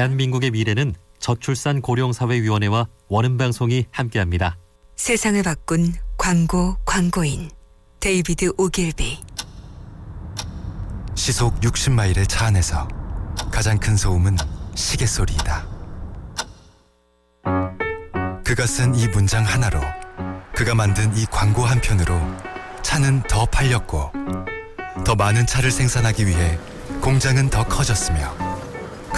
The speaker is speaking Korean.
대한민국의 미래는 저출산 고령사회위원회와 원음방송이 함께합니다. 세상을 바꾼 광고인 데이비드 오길비. 시속 60마일의 차 안에서 가장 큰 소음은 시계 소리이다. 그가 쓴 이 문장 하나로, 그가 만든 이 광고 한 편으로 차는 더 팔렸고, 더 많은 차를 생산하기 위해 공장은 더 커졌으며,